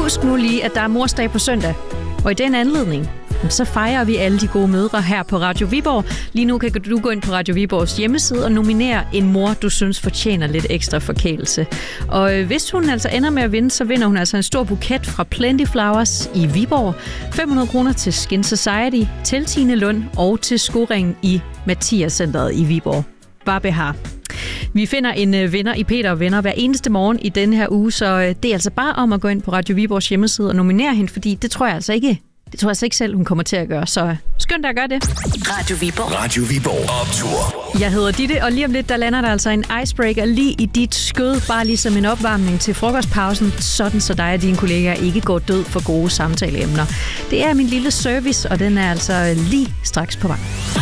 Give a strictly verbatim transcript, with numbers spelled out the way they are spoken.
husk nu lige, at der er morsdag på søndag. Og i den anledning, så fejrer vi alle de gode mødre her på Radio Viborg. Lige nu kan du gå ind på Radio Viborgs hjemmeside og nominere en mor, du synes fortjener lidt ekstra forkælelse. Og hvis hun altså ender med at vinde, så vinder hun altså en stor buket fra Plenty Flowers i Viborg. fem hundrede kroner til Skin Society, til Tine Lund og til Skoring i Mathias Centeret i Viborg. Bare behar. Vi finder en vinder i Peter og Venner hver eneste morgen i denne her uge, så det er altså bare om at gå ind på Radio Viborgs hjemmeside og nominere hende, fordi det tror jeg altså ikke, det tror jeg altså ikke selv, hun kommer til at gøre. Så skynd dig at gøre det. Radio Viborg. Radio Viborg Optur. Jeg hedder Ditte, og lige om lidt, der lander der altså en icebreaker lige i dit skød, bare ligesom en opvarmning til frokostpausen, sådan så dig og dine kollegaer ikke går død for gode samtaleemner. Det er min lille service, og den er altså lige straks på vej.